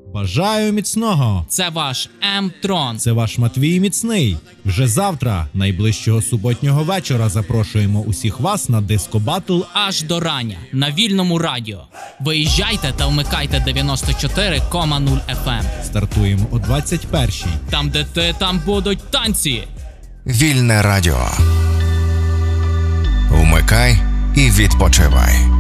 Бажаю міцного! Це ваш М-Трон. Це ваш Матвій Міцний. Вже завтра, найближчого суботнього вечора, запрошуємо усіх вас на диско-батл Аж до рання на Вільному радіо. Виїжджайте та вмикайте 94,0 FM. Стартуємо о 21-й. Там, де ти, там будуть танці. Вільне радіо. Вмикай і відпочивай.